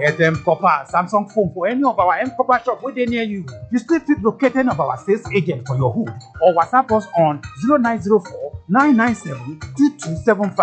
get copper Samsung phone for any of our copper shop wey dey near you. You still fit locate any of our sales agent for your hood or WhatsApp us on 0904 997 2275.